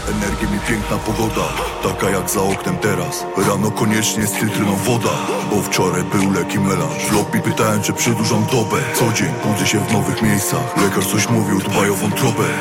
Energię mi piękna pogoda, taka jak za oknem teraz. Rano koniecznie z cytryną woda, bo wczoraj był leki melanż. W lobby pytałem, czy przedłużam dobę. Co dzień budzę się w nowych miejscach. Lekarz coś mówił, dbaj o wątrobę.